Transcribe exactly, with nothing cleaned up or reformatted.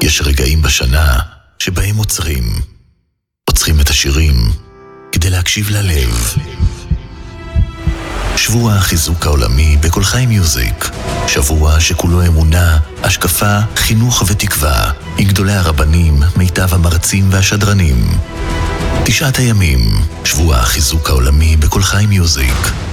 יש רגעים בשנה שבהם עוצרים. עוצרים את השירים כדי להקשיב ללב. שבוע החיזוק העולמי בכל חי מיוזיק. שבוע שכולו אמונה, השקפה, חינוך ותקווה. עם גדולי הרבנים, מיטב המרצים והשדרנים. תשעת הימים, שבוע החיזוק העולמי בכל חי מיוזיק.